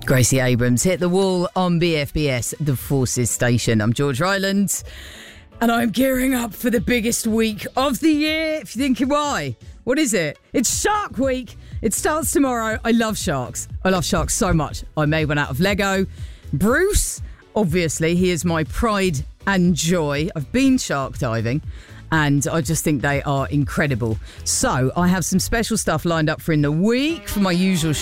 Gracie Abrams hit the wall on BFBS, the Forces Station. I'm George Ryland, and I'm gearing up for the biggest week of the year. If you're thinking why, what is it? It's Shark Week. It starts tomorrow. I love sharks. I love sharks so much. I made one out of Lego. Bruce, obviously, he is my pride and joy. I've been shark diving, and I just think they are incredible. So I have some special stuff lined up for in the week for my usual